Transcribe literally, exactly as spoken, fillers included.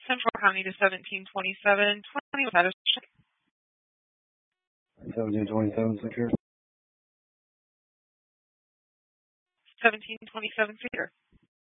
Central County to seventeen twenty-seven twenty with Edison. seventeen twenty-seven, secure. seventeen twenty-seven secure.